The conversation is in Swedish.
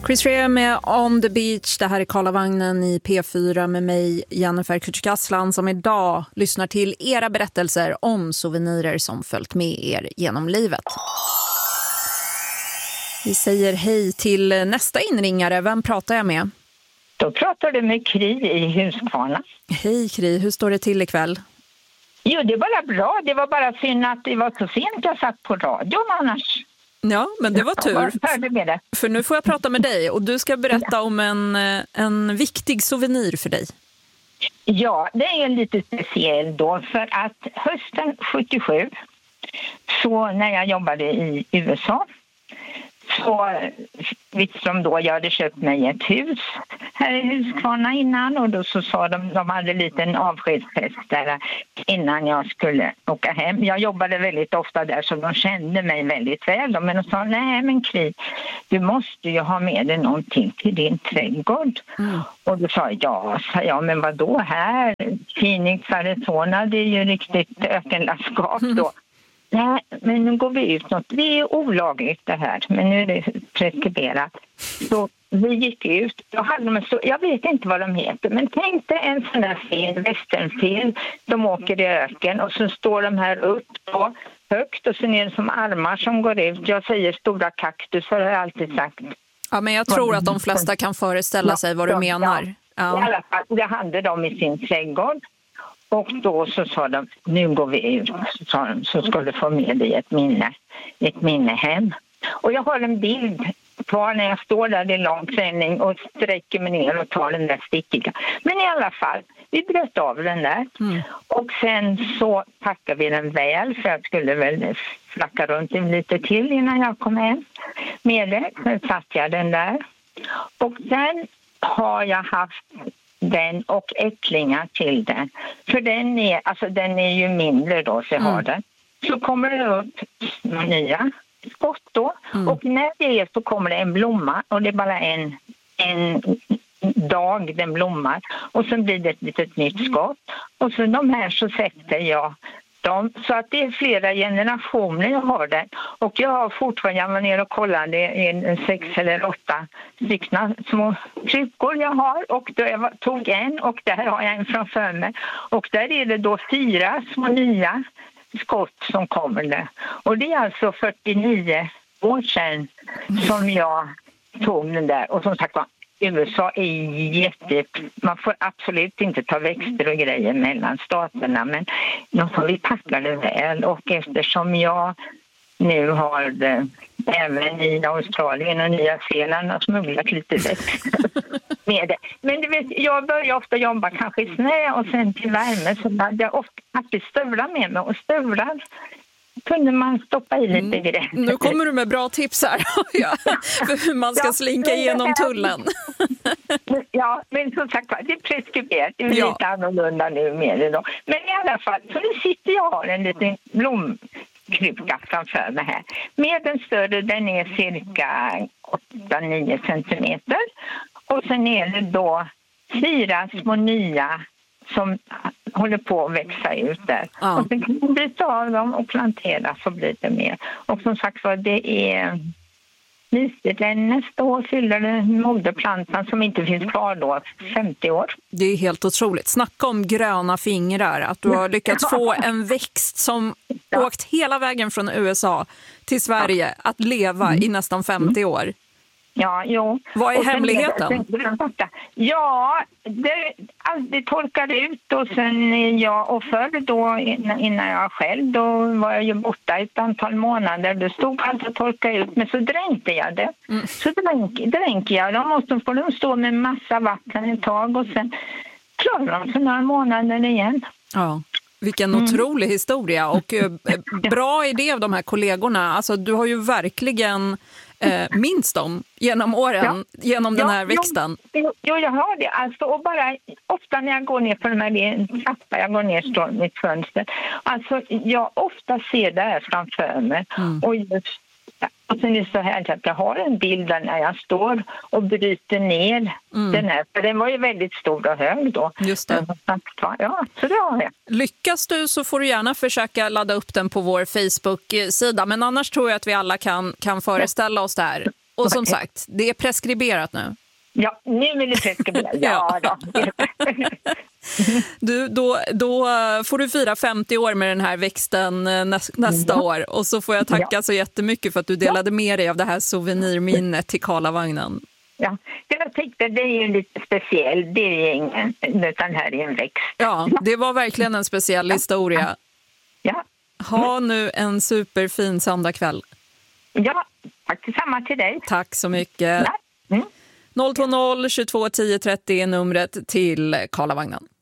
Chris Rea med On the Beach. Det här är Karlavagnen i P4 med mig, Jennifer Kücükaslan, som idag lyssnar till era berättelser om souvenirer som följt med er genom livet. Vi säger hej till nästa inringare. Vem pratar jag med? Då pratar du med Kri i Huskvarna. Hej Kri, hur står det till ikväll? Jo, det var bra. Det var bara synd att det var så sent jag satt på radion annars. Ja, men det var tur. För nu får jag prata med dig och du ska berätta om en viktig souvenir för dig. Ja, det är lite speciell då för att hösten 77, så när jag jobbade i USA, så visste de då, jag hade köpt mig ett hus här i Huskvarna innan, och då så sa de hade en liten avskedsfest där innan jag skulle åka hem. Jag jobbade väldigt ofta där så de kände mig väldigt väl. Men de sa, nej men Kri, du måste ju ha med dig någonting till din trädgård. Och då sa jag, men vad då här? Phoenix, Arizona, det är ju riktigt ökenlandskap då. Nej, men nu går vi ut något. Det är olagligt det här, men nu är det preskriberat. Så vi gick ut. Jag vet inte vad de heter, men tänk dig en sån här film, westernfilm. De åker i öken och så står de här upp då, högt, och sen är det som armar som går ut. Jag säger stora kaktus, har jag alltid sagt. Ja, men jag tror att de flesta kan föreställa sig vad du menar. Ja. I alla fall, det hade de i sin trädgård. Och då så sa de, nu går vi ut, så ska du få med dig ett minne hem. Och jag har en bild kvar när jag står där i lång träning och sträcker mig ner och tar den där stickiga. Men i alla fall, vi bröt av den där. Och sen så packade vi den väl, för jag skulle väl flacka runt lite till innan jag kom hem med det. Sen satt jag den där. Och sen har jag haft den och ättlingar till den. För den är ju mindre då, så jag har den. Så kommer det upp nya skott då. Och när det är så kommer det en blomma, och det är bara en dag den blommar. Och sen blir det ett litet nytt skott. Och så de här så sätter jag dem. Så att det är flera generationer jag har den. Och jag har fortfarande, jag var ner och kollade, det är 6 eller 8 stycken små kryckor jag har. Och då jag tog en, och där har jag en framför mig. Och där är det då 4 små nya skott som kommer där. Och det är alltså 49 år sedan som jag tog den där. Och som sagt, USA är man får absolut inte ta växter och grejer mellan staterna, men vi packar det väl. Och eftersom jag nu har det även i Australien och Nya Zeeland har smugglat lite växter med det. Men du vet, jag börjar ofta jobba kanske i snö och sen till värme, så hade jag ofta faktiskt stövlar med mig, och stövlar kunde man stoppa i lite grejer. Nu kommer du med bra tips här för hur man ska slinka igenom tullen. Ja, men som sagt, det är preskriberat. Det är lite annorlunda nu med det då. Men i alla fall, så nu sitter jag och har en liten blomkruka framför mig här. Med den större, den är cirka 8-9 centimeter. Och sen är det då 4 små nya som håller på att växa ut där. Ja. Och sen kan man bryta av dem och plantera, så blir det mer. Och som sagt var, det är mysigt. Nästa år fyller det moderplantan som inte finns kvar då, 50 år. Det är helt otroligt. Snacka om gröna fingrar. Att du har lyckats få en växt som åkt hela vägen från USA till Sverige att leva i nästan 50 år. Ja, jo. Vad är hemligheten? Det torkade ut, och sen förr då innan jag själv, då var jag ju borta ett antal månader. Det stod allt att torka ut, men så dränkte jag det. Så dränker jag. De får stå med massa vatten ett tag, och sen klarar de för några månader igen. Ja. Vilken otrolig historia, och bra idé av de här kollegorna. Alltså, du har ju verkligen minst dem genom åren, genom den här växten. Jo, jag har det. Alltså, och bara ofta när jag går ner för de här trappan, jag går ner från mitt fönster. Alltså, jag ofta ser det här framför mig. Och just och sen är det så här att jag har en bild där när jag står och bryter ner den här. För den var ju väldigt stor och hög då. Just det. Ja, så det har jag. Lyckas du så får du gärna försöka ladda upp den på vår Facebook-sida. Men annars tror jag att vi alla kan föreställa oss där. Och som sagt, det är preskriberat nu. Ja, nu är det preskriberat. Ja, då. Då får du fira 50 år med den här växten nästa år. Och så får jag tacka så jättemycket för att du delade med dig av det här souvenirminnet till Karlavagnen. Ja, jag tänkte det är ju lite speciell. Det är ingen, utan här är en växt. Ja, det var verkligen en speciell historia. Ja. Ha nu en superfin söndagkväll. Ja, tack detsamma till dig. Tack så mycket. 020 22 10 30 är numret till Karlavagnen.